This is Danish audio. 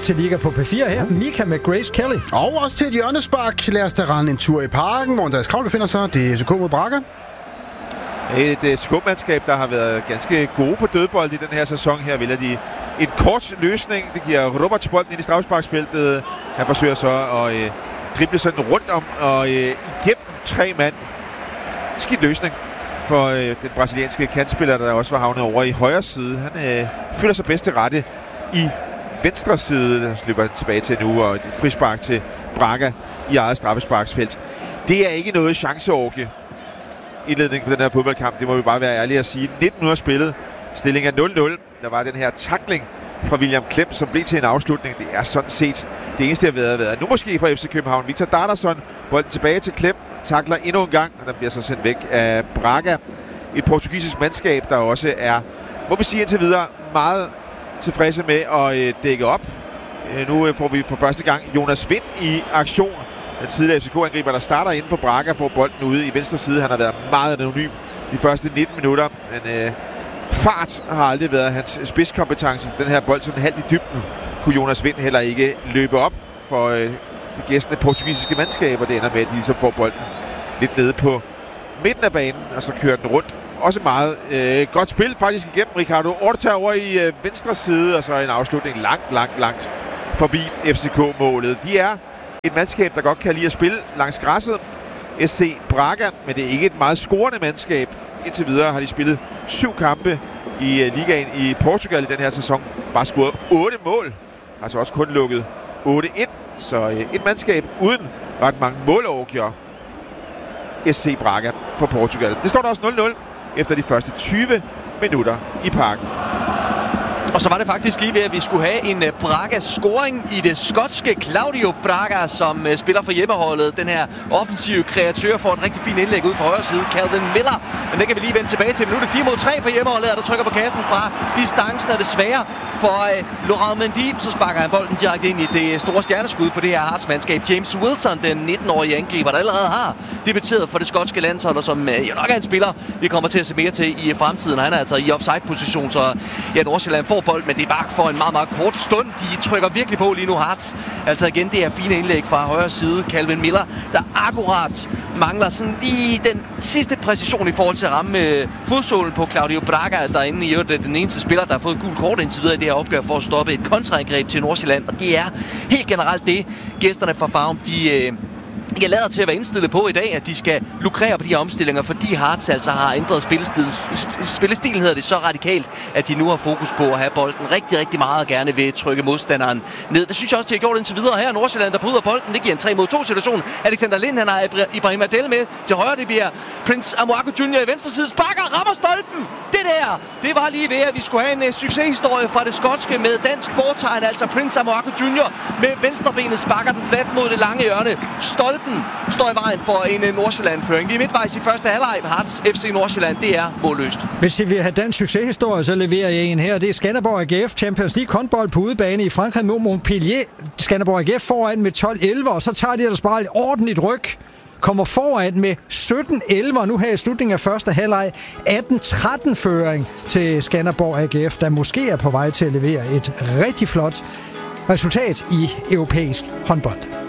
til Liga på P4 her. Mika med Grace Kelly. Og også til et hjørnespark. Lad os da rende en tur i parken, hvor Andreas Kravl befinder sig. Det er FCK mod Braga. Et skubmandskab, der har været ganske gode på dødbold i den her sæson. Her vælger de en kort løsning. Det giver Roberts bolden ind i straffesparksfeltet. Han forsøger så at drible sådan rundt om og igennem 3 mand. Skidt løsning for den brasilianske kantspiller, der også var havnet over i højre side. Han føler sig bedst til rette i venstre side. Der slipper tilbage til nu, og et frispark til Braga i eget straffesparksfelt. Det er ikke noget chanceorgie indledning på den her fodboldkamp. Det må vi bare være ærlige at sige. 19 minutter spillet. Stillingen er 0-0. Der var den her tackling fra William Klem, som blev til en afslutning. Det er sådan set det eneste, der har været. Nu måske fra FC København. Victor Darderson. Bolden tilbage til Klem. Tackler endnu en gang, og den bliver så sendt væk af Braga. Et portugisisk mandskab, der også er, må vi sige indtil videre, meget tilfredse med at dække op. Nu får vi for første gang Jonas Vind i aktion. Den tidligere FCK-angriber, der starter inden for Braga, får bolden ude i venstre side. Han har været meget anonym de første 19 minutter, men fart har aldrig været hans spidskompetence. Så den her bold sådan halvt i dybden kunne Jonas Vind heller ikke løbe op for det gæstende portugisiske mandskab, og det ender med, at de ligesom får bolden lidt nede på midten af banen, og så kører den rundt. Også meget godt spil faktisk igennem Ricardo Horta over i venstre side, og så en afslutning langt forbi FCK-målet. De er et mandskab, der godt kan lide at spille langs græsset. SC Braga, men det er ikke et meget scorende mandskab. Indtil videre har de spillet 7 kampe i ligaen i Portugal i den her sæson. Bare scoret 8 mål. Altså også kun lukket 8 ind. Så et mandskab uden ret mange målorgier. SC Braga for Portugal. Det står der også 0-0 efter de første 20 minutter i parken. Og så var det faktisk lige ved, at vi skulle have en Braga-scoring i det skotske. Claudio Braga, som spiller for hjemmeholdet. Den her offensive kreatør får et rigtig fint indlæg ud fra højre side. Calvin Miller. Men det kan vi lige vende tilbage til. Nu er det 4-3 for hjemmeholdet, og der trykker på kassen fra distancen. Er det svære for Laurent Mendy. Så sparker han bolden direkte ind i det store stjerneskud på det her Hearts-mandskab. James Wilson, den 19-årige angriber, der allerede har debuteret for det skotske landshold, og som jo nok er en spiller, vi kommer til at se mere til i fremtiden. Han er altså i offside-position, så ja, Nordsjælland får bold, men det er bare for en meget, meget kort stund. De trykker virkelig på lige nu Hearts. Altså igen, det her fine indlæg fra højre side. Calvin Miller, der akkurat mangler sådan lige den sidste præcision i forhold til at ramme fodsålen på Claudio Braga, der inde i den eneste spiller, der har fået gul kort indtil videre i det her opgør for at stoppe et kontraangreb til Nordsjælland. Og det er helt generelt det, gæsterne fra Farum, jeg lader til at være indstillet på i dag, at de skal lukrere på de her omstillinger, fordi Hearts altså har ændret spillestilen hedder det så radikalt, at de nu har fokus på at have bolden rigtig, rigtig meget og gerne vil trykke modstanderen ned. Det synes jeg også, de har gjort indtil videre. Her er Nordsjælland, der bryder bolden. Det giver en 3-mod-2 situation. Alexander Lind, han har Ibrahim Adel med til højre. Det bliver Prince Amoako Jr. i venstre side. Sparker, rammer stolpen. Det var lige ved, at vi skulle have en succeshistorie fra det skotske med dansk fortegn. Altså Prince Amoako Jr. med venstrebenet sparker den flat mod det lange hjørne. Stolpen står i vejen for en Nordsjælland-føring. Vi er midtvejs i første halvleg. Hearts FC Nordsjælland, det er målløst. Hvis I vil have dansk succeshistorie, så leverer jeg en her. Det er Skanderborg AGF Champions League håndbold på udebane i Frankrig mod Montpellier. Skanderborg AGF foran med 12-11, og så tager de ellers bare et ordentligt ryg. Kommer foran med 17-11, og nu her i slutningen af første halvleg 18-13 føring til Skanderborg AGF, der måske er på vej til at levere et rigtig flot resultat i europæisk håndbold.